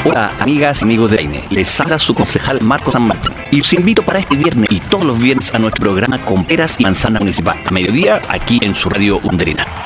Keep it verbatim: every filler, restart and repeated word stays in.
Hola, amigas y amigos de A I N E. Les habla su concejal Marco San Martín. Y os invito para este viernes y todos los viernes a nuestro programa con peras y manzana municipal. A mediodía, aquí en su radio Underina.